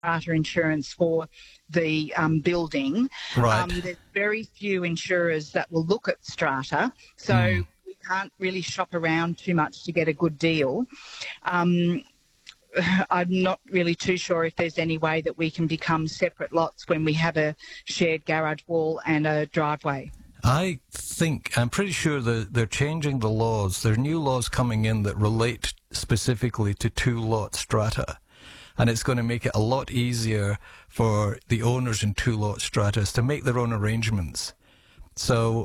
strata insurance for the building. Right. There's very few insurers that will look at strata, so we can't really shop around too much to get a good deal. I'm not really too sure if there's any way that we can become separate lots when we have a shared garage wall and a driveway. I'm pretty sure that they're changing the laws. There are new laws coming in that relate specifically to two-lot strata. And it's going to make it a lot easier for the owners in two-lot stratas to make their own arrangements. So,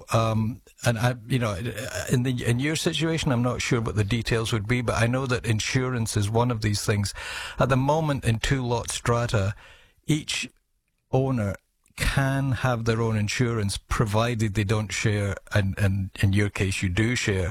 in your situation, I'm not sure what the details would be, but I know that insurance is one of these things. At the moment, in two-lot strata, each owner can have their own insurance, provided they don't share, and in your case, you do share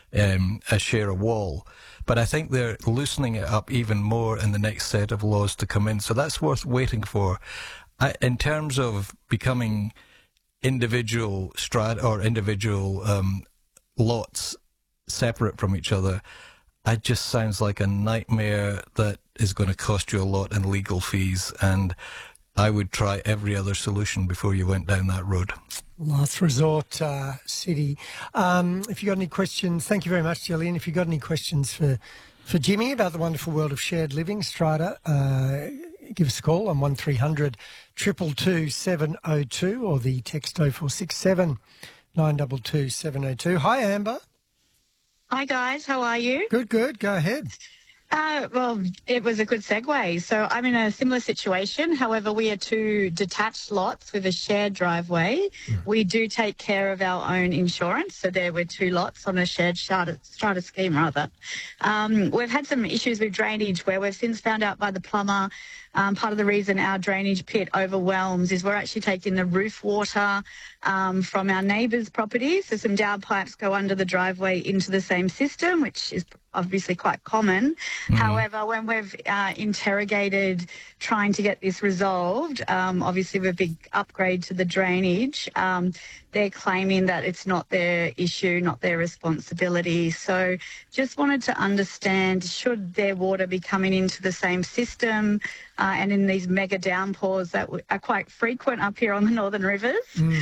a wall. But I think they're loosening it up even more in the next set of laws to come in. So that's worth waiting for. In terms of becoming individual strata or individual lots separate from each other, it just sounds like a nightmare that is going to cost you a lot in legal fees. And I would try every other solution before you went down that road. Last resort city. If you got any questions, thank you very much, Gillian. If you got any questions for Jimmy about the wonderful world of shared living, strata, give us a call on 1300 222 702 or the text 0467 922 702. Hi, Amber. Hi, guys. How are you? Good. Go ahead. Well, it was a good segue. So I'm in a similar situation. However, we are two detached lots with a shared driveway. We do take care of our own insurance. So there we're two lots on a shared strata scheme, rather. We've had some issues with drainage where we've since found out by the plumber part of the reason our drainage pit overwhelms is we're actually taking the roof water from our neighbours' properties. So some downpipes go under the driveway into the same system, which is obviously quite common. However, when we've interrogated trying to get this resolved, obviously with a big upgrade to the drainage, they're claiming that it's not their issue, not their responsibility. So just wanted to understand, should their water be coming into the same system and in these mega downpours that are quite frequent up here on the Northern Rivers?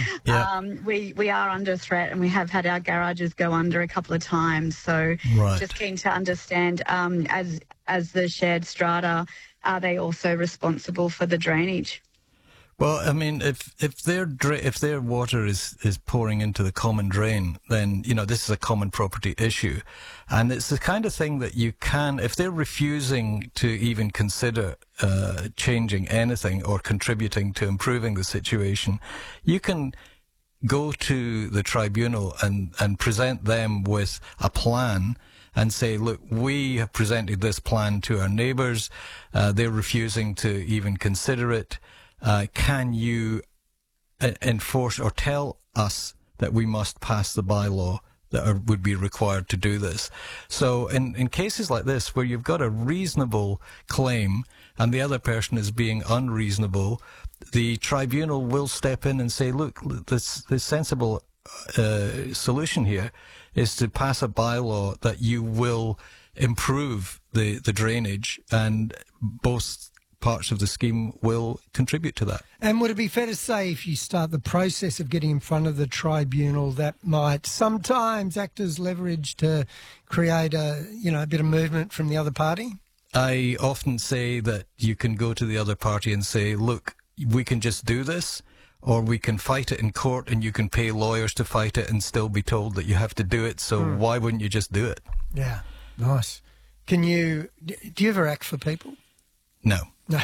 We are under threat, and we have had our garages go under a couple of times. So just keen to understand, as the shared strata, are they also responsible for the drainage? Well, I mean, if their water is pouring into the common drain, then, this is a common property issue. And it's the kind of thing that you can, if they're refusing to even consider changing anything or contributing to improving the situation, you can go to the tribunal and present them with a plan and say, look, we have presented this plan to our neighbours. They're refusing to even consider it. Can you enforce or tell us that we must pass the bylaw that would be required to do this? So in cases like this, where you've got a reasonable claim and the other person is being unreasonable, the tribunal will step in and say, look, the sensible solution here is to pass a bylaw that you will improve the drainage, and both parts of the scheme will contribute to that. And would it be fair to say, if you start the process of getting in front of the tribunal, that might sometimes act as leverage to create a bit of movement from the other party? I often say that you can go to the other party and say, look, we can just do this, or we can fight it in court and you can pay lawyers to fight it and still be told that you have to do it. So why wouldn't you just do it? Yeah, nice. Do you ever act for people? No. No.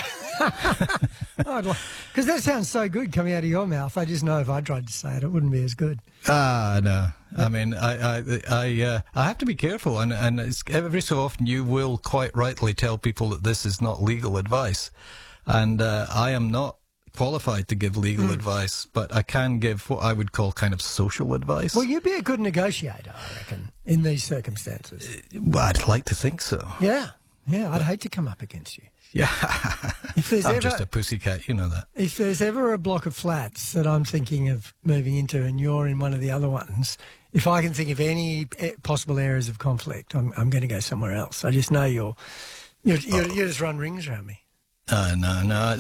Because that sounds so good coming out of your mouth. I just know if I tried to say it, it wouldn't be as good. No. I mean, I have to be careful, and it's, every so often you will quite rightly tell people that this is not legal advice, and I am not qualified to give legal advice, but I can give what I would call kind of social advice. Well, you'd be a good negotiator, I reckon, in these circumstances. Well, I'd like to think so. Yeah, I'd hate to come up against you. Yeah. I'm just a pussycat, you know that. If there's ever a block of flats that I'm thinking of moving into and you're in one of the other ones, if I can think of any possible areas of conflict, I'm going to go somewhere else. I just know you just run rings around me. No.